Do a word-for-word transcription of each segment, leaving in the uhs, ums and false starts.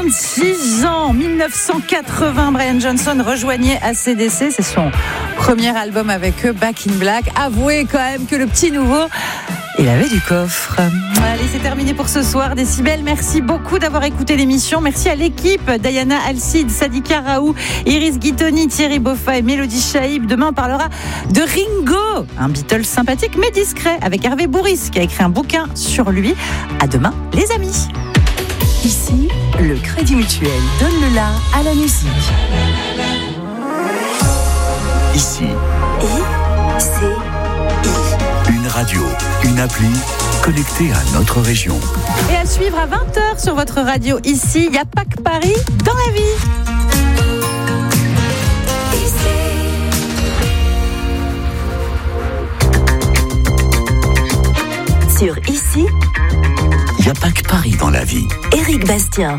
soixante-six ans, dix-neuf cent quatre-vingts, Brian Johnson rejoignait A C D C. C'est son premier album avec eux, Back in Black. Avouez quand même que le petit nouveau, il avait du coffre. Allez, c'est terminé pour ce soir. Décibel, merci beaucoup d'avoir écouté l'émission. Merci à l'équipe, Diana Alcide, Sadika Raoult, Iris Guitoni, Thierry Boffa et Mélodie Chaïb. Demain, on parlera de Ringo, un Beatle sympathique mais discret, avec Hervé Bourris qui a écrit un bouquin sur lui. À demain, les amis. Ici, le Crédit Mutuel donne le la à la musique. Ici. I, C, I. Une radio, une appli connectée à notre région. Et à suivre à vingt heures sur votre radio ici, il n'y a pas que Paris dans la vie. Sur Ici, il n'y a pas que Paris dans la vie. Éric Bastien.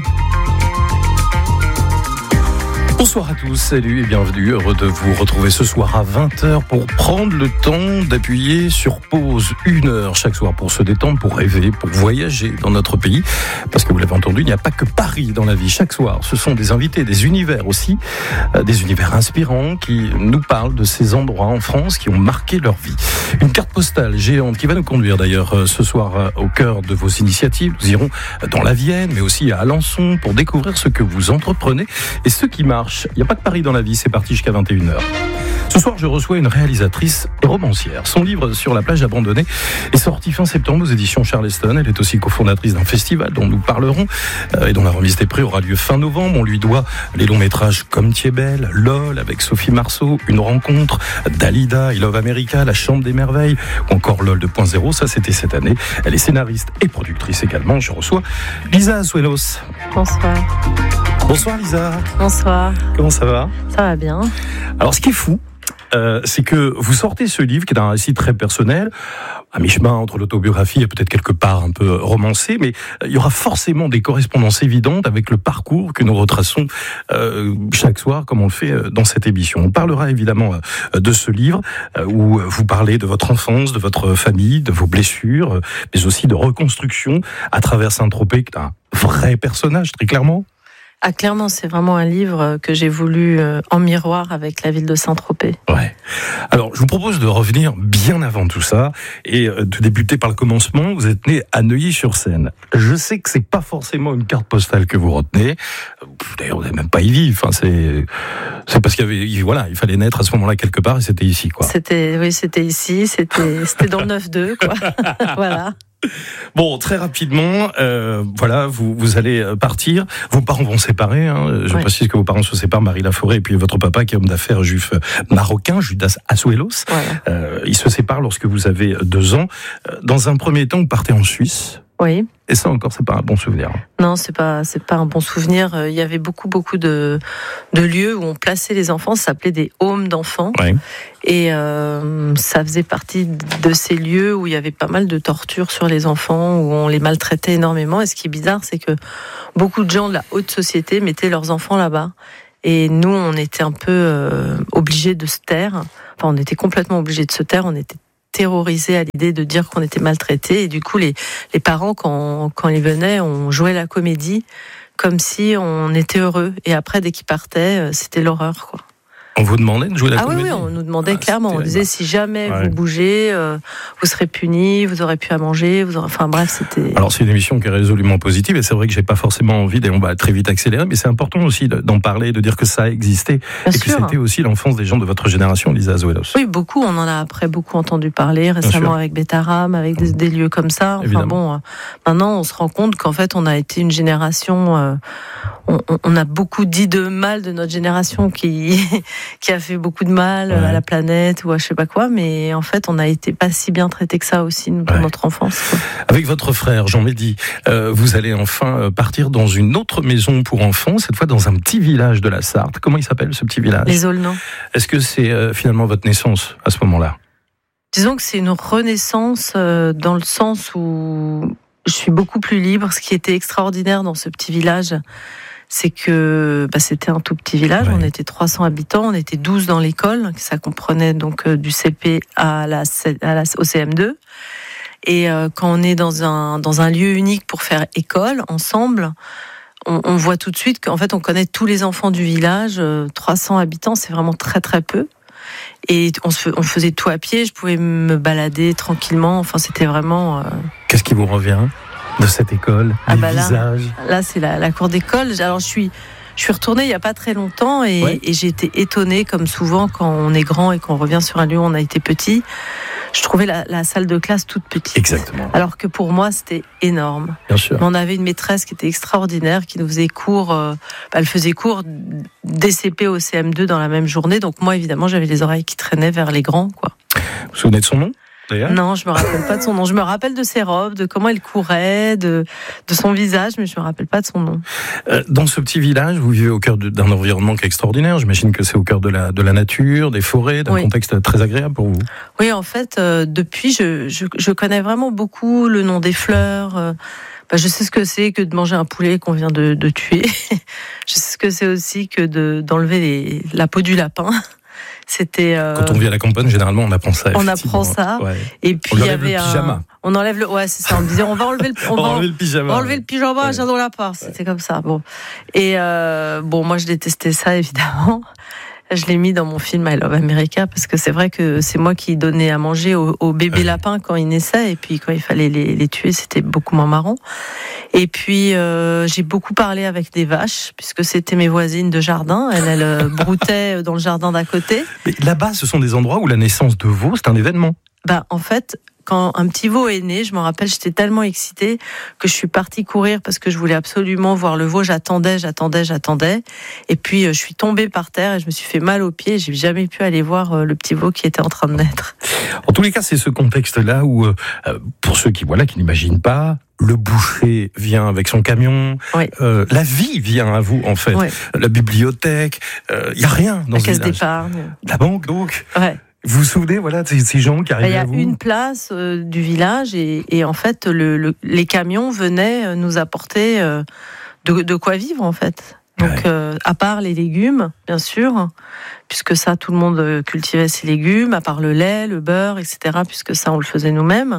Bonsoir à tous, salut et bienvenue. Heureux de vous retrouver ce soir à vingt heures pour prendre le temps d'appuyer sur pause une heure chaque soir pour se détendre, pour rêver, pour voyager dans notre pays. Parce que vous l'avez entendu, il n'y a pas que Paris dans la vie. Chaque soir, ce sont des invités, des univers aussi, des univers inspirants qui nous parlent de ces endroits en France qui ont marqué leur vie. Une carte postale géante qui va nous conduire d'ailleurs ce soir au cœur de vos initiatives. Nous irons dans la Vienne, mais aussi à Alençon pour découvrir ce que vous entreprenez et ce qui marche. Il n'y a pas que Paris dans la vie, c'est parti jusqu'à vingt et une heures. Ce soir, je reçois une réalisatrice et romancière. Son livre Sur la plage abandonnée est sorti fin septembre aux éditions Charleston. Elle est aussi cofondatrice d'un festival dont nous parlerons euh, et dont la remise des prix aura lieu fin novembre. On lui doit les longs métrages Comme tu es belle, LOL avec Sophie Marceau, Une rencontre, Dalida, I Love America, La chambre des merveilles ou encore LOL deux point zéro. Ça, c'était cette année. Elle est scénariste et productrice également. Je reçois Lisa Azuelos. Bonsoir. Bonsoir Lisa. Bonsoir. Comment ça va ? Ça va bien. Alors, ce qui est fou, Euh, c'est que vous sortez ce livre qui est un récit très personnel, à mi-chemin entre l'autobiographie et peut-être quelque part un peu romancé, mais il y aura forcément des correspondances évidentes avec le parcours que nous retraçons euh, chaque soir, comme on le fait dans cette émission. On parlera évidemment de ce livre euh, où vous parlez de votre enfance, de votre famille, de vos blessures, mais aussi de reconstruction à travers Saint-Tropez, qui est un vrai personnage, très clairement. Ah, clairement, c'est vraiment un livre que j'ai voulu euh, en miroir avec la ville de Saint-Tropez. Ouais. Alors, je vous propose de revenir bien avant tout ça et de débuter par le commencement. Vous êtes né à Neuilly-sur-Seine. Je sais que c'est pas forcément une carte postale que vous retenez. D'ailleurs, vous n'avez même pas y vivre. Enfin, c'est, c'est parce qu'il y avait, voilà, il fallait naître à ce moment-là quelque part et c'était ici, quoi. C'était, oui, c'était ici. C'était, c'était dans le neuf deux, quoi. Voilà. Bon, très rapidement, euh, voilà, vous, vous allez partir. Vos parents vont se séparer. Hein. Je ouais. précise que vos parents se séparent, Marie Laforêt et puis votre papa, qui est homme d'affaires juif marocain, Judas Azuelos. Ouais. Euh, ils se séparent lorsque vous avez deux ans. Dans un premier temps, vous partez en Suisse. Oui. Et ça encore, c'est pas un bon souvenir. Non, c'est pas, c'est pas un bon souvenir. Il y avait beaucoup, beaucoup de, de lieux où on plaçait les enfants. Ça s'appelait des homes d'enfants. Oui. Et euh, ça faisait partie de ces lieux où il y avait pas mal de tortures sur les enfants, où on les maltraitait énormément. Et ce qui est bizarre, c'est que beaucoup de gens de la haute société mettaient leurs enfants là-bas. Et nous, on était un peu euh, obligés de se taire. Enfin, on était complètement obligés de se taire. On était terrorisés à l'idée de dire qu'on était maltraités. Et du coup, les, les parents, quand, quand ils venaient, on jouait la comédie comme si on était heureux. Et après, dès qu'ils partaient, c'était l'horreur, quoi. On vous demandait de jouer la ah comédie ? Ah oui, oui, on nous demandait ah, clairement. On disait, si jamais ouais. vous bougez, euh, vous serez punis, vous aurez plus à manger. Vous aurez... Enfin bref, c'était... Alors c'est une émission qui est résolument positive et c'est vrai que j'ai pas forcément envie, et on va très vite accélérer, mais c'est important aussi d'en parler, de dire que ça a existé. Bien et sûr. que c'était aussi l'enfance des gens de votre génération, Lisa Azuelos. Oui, beaucoup. On en a après beaucoup entendu parler récemment avec Betaram, avec des, des lieux comme ça. Enfin Évidemment. bon, euh, maintenant on se rend compte qu'en fait on a été une génération... Euh, on, on a beaucoup dit de mal de notre génération qui, qui a fait beaucoup de mal ouais. à la planète ou à je sais pas quoi, mais en fait on a été pas si bien traités que ça aussi dans ouais. notre enfance, quoi. Avec votre frère Jean Mehdi, euh, vous allez enfin partir dans une autre maison pour enfants, cette fois dans un petit village de la Sarthe. Comment il s'appelle ce petit village ? Les Aulnans. Est-ce que c'est euh, finalement votre naissance à ce moment-là ? Disons que c'est une renaissance euh, dans le sens où je suis beaucoup plus libre. Ce qui était extraordinaire dans ce petit village, c'est que bah, c'était un tout petit village, ouais. On était trois cents habitants, on était douze dans l'école, ça comprenait donc euh, du C P à la, à la, au C M deux. Et euh, quand on est dans un, dans un lieu unique pour faire école, ensemble, on, on voit tout de suite qu'en fait, on connaît tous les enfants du village. Euh, trois cents habitants, c'est vraiment très très peu. Et on, se, on faisait tout à pied. Je pouvais me balader tranquillement. Enfin, c'était vraiment. Euh... Qu'est-ce qui vous revient de cette école, ah les bah là, visages? Là, c'est la, la cour d'école. Alors, je suis. Je suis retournée il n'y a pas très longtemps et, ouais. et j'ai été étonnée, comme souvent quand on est grand et qu'on revient sur un lieu où on a été petit. Je trouvais la, la salle de classe toute petite. Exactement. Alors que pour moi, c'était énorme. Bien sûr. Mais on avait une maîtresse qui était extraordinaire, qui nous faisait cours. Euh, bah, elle faisait cours des C P au C M deux dans la même journée. Donc moi, évidemment, j'avais les oreilles qui traînaient vers les grands, quoi. Vous vous souvenez de son nom? D'ailleurs. Non, je me rappelle pas de son nom. Je me rappelle de ses robes, de comment elle courait, de, de son visage, mais je me rappelle pas de son nom. Euh, dans ce petit village, vous vivez au cœur de, d'un environnement qui est extraordinaire. J'imagine que c'est au cœur de la, de la nature, des forêts, d'un oui. contexte très agréable pour vous. Oui, en fait, euh, depuis, je, je, je connais vraiment beaucoup le nom des fleurs. Euh, bah, je sais ce que c'est que de manger un poulet qu'on vient de, de tuer. Je sais ce que c'est aussi que de, d'enlever les, la peau du lapin. C'était euh... Quand on vit à la campagne, généralement, on apprend ça. On apprend ça. Ouais. Et puis on il y enlève avait le pyjama. Un... On enlève le. Ouais, c'est ça. On disait, on va enlever le. On, on va va enlever le pyjama. On va enlever le pyjama à Jardin Lapart. C'était ouais. comme ça. Bon. Et euh, bon, moi, je détestais ça, évidemment. Je l'ai mis dans mon film I Love America parce que c'est vrai que c'est moi qui donnais à manger aux, aux bébés ouais. lapins quand ils naissaient et puis quand il fallait les, les tuer, c'était beaucoup moins marrant. Et puis euh, j'ai beaucoup parlé avec des vaches puisque c'était mes voisines de jardin. Elles, elles broutaient dans le jardin d'à côté. Mais là-bas, ce sont des endroits où la naissance de veaux, c'est un événement. Bah, en fait, quand un petit veau est né, je me rappelle, j'étais tellement excitée que je suis partie courir parce que je voulais absolument voir le veau. J'attendais, j'attendais, j'attendais. Et puis, je suis tombée par terre et je me suis fait mal aux pieds. J'ai jamais pu aller voir le petit veau qui était en train de naître. En tous les cas, c'est ce contexte-là où, euh, pour ceux qui, voilà, qui n'imaginent pas, le boucher vient avec son camion, oui. euh, la vie vient à vous, en fait. Oui. La bibliothèque, il euh, n'y a rien dans la ce caisse village. d'épargne. La banque, donc. Ouais. Vous vous souvenez, voilà, de ces, ces gens qui arrivaient à vous? Il y a une place euh, du village et, et en fait, le, le, les camions venaient nous apporter euh, de, de quoi vivre, en fait. Donc, ouais. euh, à part les légumes, bien sûr, puisque ça, tout le monde cultivait ses légumes, à part le lait, le beurre, et cetera, puisque ça, on le faisait nous-mêmes.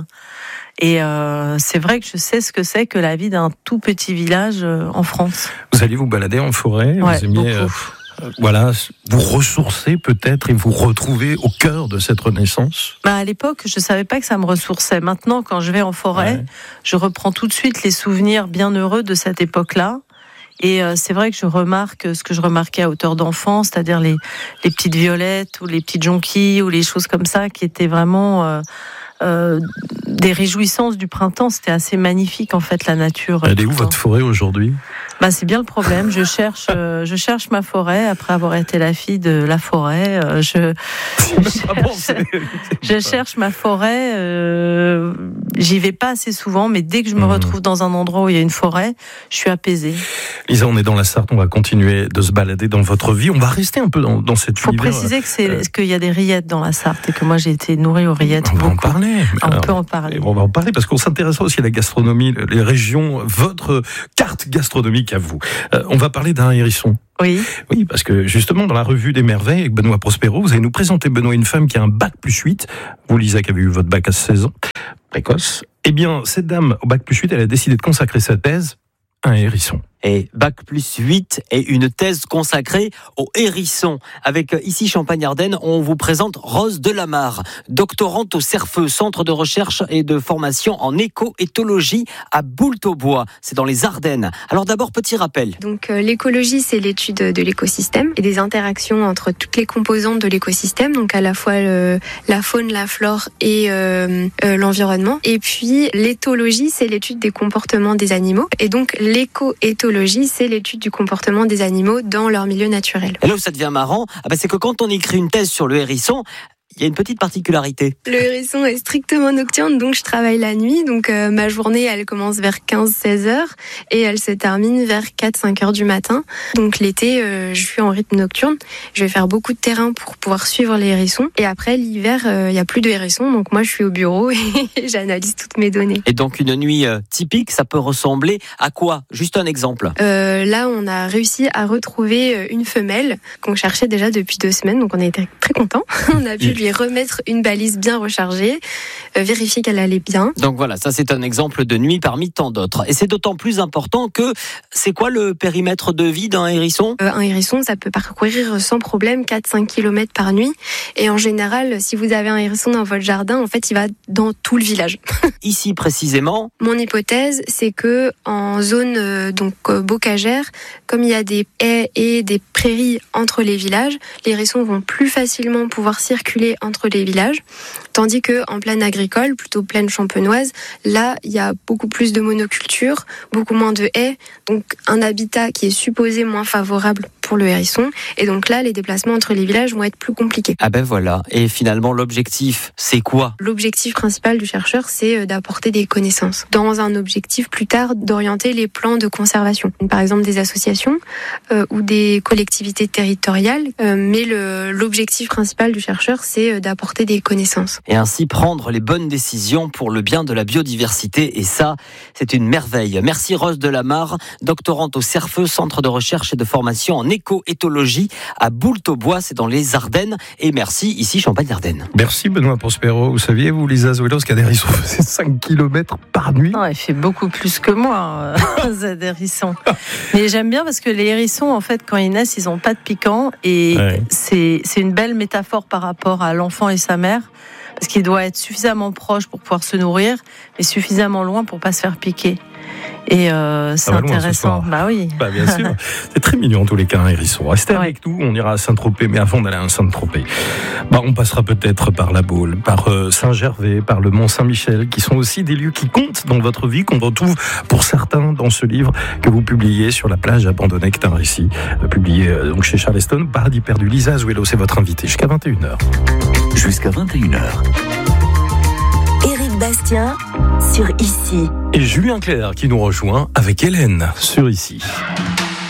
Et euh, c'est vrai que je sais ce que c'est que la vie d'un tout petit village euh, en France. Vous alliez vous balader en forêt, ouais, vous aimiez... Euh... Voilà, vous ressourcer peut-être et vous retrouver au cœur de cette renaissance. Bah à l'époque, je savais pas que ça me ressourçait. Maintenant, quand je vais en forêt, ouais. je reprends tout de suite les souvenirs bien heureux de cette époque-là. Et euh, c'est vrai que je remarque ce que je remarquais à hauteur d'enfant, c'est-à-dire les, les petites violettes ou les petites jonquilles ou les choses comme ça qui étaient vraiment... Euh, Euh, des réjouissances du printemps. C'était assez magnifique en fait, la nature. Elle est où votre forêt aujourd'hui? Bah, c'est bien le problème. Je cherche, euh, je cherche ma forêt après avoir été la fille de la forêt. Euh, je, je, cherche, je cherche ma forêt. Euh, j'y vais pas assez souvent, mais dès que je me retrouve dans un endroit où il y a une forêt, je suis apaisée. Lisa, on est dans la Sarthe. On va continuer de se balader dans votre vie. On va rester un peu dans, dans cette. Il faut univers. préciser que c'est, euh... qu'il y a des rillettes dans la Sarthe et que moi j'ai été nourrie aux rillettes. On va beaucoup. en parler. Ah, on Alors, peut en parler. On va en parler parce qu'on s'intéresse aussi à la gastronomie, les régions, votre carte gastronomique à vous. Euh, on va parler d'un hérisson. Oui. Oui, parce que justement, dans la revue des merveilles, avec Benoît Prospero, vous allez nous présenter, Benoît, une femme qui a un bac plus huit. Vous, Lisa, qui avez eu votre bac à seize ans, précoce. Eh bien, cette dame, au bac plus huit, elle a décidé de consacrer sa thèse à un hérisson. Et bac plus huit et une thèse consacrée au hérisson. Avec ici Champagne-Ardenne, on vous présente Rose Delamarre, doctorante au CERFEU, Centre de recherche et de formation en éco-éthologie à Boultaubois. C'est dans les Ardennes. Alors d'abord, petit rappel. Donc euh, l'écologie, c'est l'étude de l'écosystème et des interactions entre toutes les composantes de l'écosystème, donc à la fois le, la faune, la flore et euh, euh, l'environnement. Et puis l'éthologie, c'est l'étude des comportements des animaux. Et donc l'éco-éthologie, c'est l'étude du comportement des animaux dans leur milieu naturel. Et là où ça devient marrant, ah bah c'est que quand on écrit une thèse sur le hérisson, il y a une petite particularité. Le hérisson est strictement nocturne, donc je travaille la nuit. Donc euh, ma journée, elle commence vers quinze à seize heures et elle se termine vers quatre à cinq heures du matin. Donc l'été, euh, je suis en rythme nocturne. Je vais faire beaucoup de terrain pour pouvoir suivre les hérissons. Et après, l'hiver, il euh, n'y a plus de hérissons. Donc moi, je suis au bureau et j'analyse toutes mes données. Et donc une nuit euh, typique, ça peut ressembler à quoi? Juste un exemple. Euh, là, on a réussi à retrouver une femelle qu'on cherchait déjà depuis deux semaines. Donc on a été très contents. On a pu lui lui remettre une balise bien rechargée, euh, vérifier qu'elle allait bien. Donc voilà, ça c'est un exemple de nuit parmi tant d'autres. Et c'est d'autant plus important que c'est quoi le périmètre de vie d'un hérisson ? euh, Un hérisson, ça peut parcourir sans problème quatre à cinq kilomètres par nuit. Et en général, si vous avez un hérisson dans votre jardin, en fait, il va dans tout le village. Ici précisément, mon hypothèse, c'est que en zone euh, donc euh, bocagère, comme il y a des haies et des prairies entre les villages, les hérissons vont plus facilement pouvoir circuler entre les villages, tandis que en plaine agricole, plutôt plaine champenoise, là il y a beaucoup plus de monoculture, beaucoup moins de haies, donc un habitat qui est supposé moins favorable pour le hérisson, et donc là les déplacements entre les villages vont être plus compliqués. Ah ben voilà, et finalement l'objectif, c'est quoi ? L'objectif principal du chercheur, c'est d'apporter des connaissances, dans un objectif plus tard d'orienter les plans de conservation, par exemple des associations euh, ou des collectivités territoriales, euh, mais le, l'objectif principal du chercheur, c'est d'apporter des connaissances. Et ainsi prendre les bonnes décisions pour le bien de la biodiversité, et ça, c'est une merveille. Merci Rose Delamarre, doctorante au Cerfeux, centre de recherche et de formation en éco-éthologie à Boultaubois, c'est dans les Ardennes, et merci ici Champagne-Ardenne. Merci Benoît Prospero. Vous saviez, vous, Lisa Zuelos, qu'un hérisson faisait cinq kilomètres par nuit ? Non, il fait beaucoup plus que moi, euh, des hérissons. Mais j'aime bien parce que les hérissons, en fait, quand ils naissent, ils n'ont pas de piquant, et ouais. c'est, c'est une belle métaphore par rapport à l'enfant et sa mère, parce qu'il doit être suffisamment proche pour pouvoir se nourrir, mais suffisamment loin pour pas se faire piquer. Et euh, c'est ah bah intéressant. Bah oui. Bah bien sûr. C'est très mignon en tous les cas, un hérisson. Restez ouais. avec nous, on ira à Saint-Tropez, mais avant d'aller à Saint-Tropez, bah on passera peut-être par la Baule, par euh, Saint-Gervais, par le Mont-Saint-Michel, qui sont aussi des lieux qui comptent dans votre vie, qu'on retrouve pour certains dans ce livre que vous publiez sur la plage abandonnée, qui est un récit euh, publié euh, donc chez Charleston, Paradis perdu. Lisa Zuelos, c'est votre invitée jusqu'à vingt et une heures. Jusqu'à vingt et une heures. Éric Bastien sur Ici. Et Julien Clerc qui nous rejoint avec Hélène sur Ici.